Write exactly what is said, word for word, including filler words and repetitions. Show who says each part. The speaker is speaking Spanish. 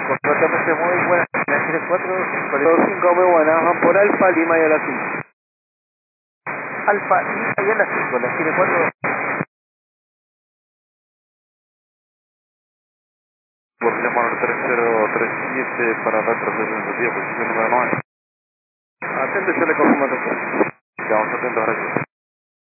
Speaker 1: Completamente muy buena. La Chile cuatro,
Speaker 2: dos cinco muy buena, van por Alfa, Lima y a las cinco.
Speaker 1: Alfa y ahí a las cinco, la Chile cuatro.
Speaker 3: Volvemos tres cero tres siete para la representativa, posición número nueve.
Speaker 2: Atento, yo le confirmo todo.
Speaker 3: Quedamos atentos, gracias.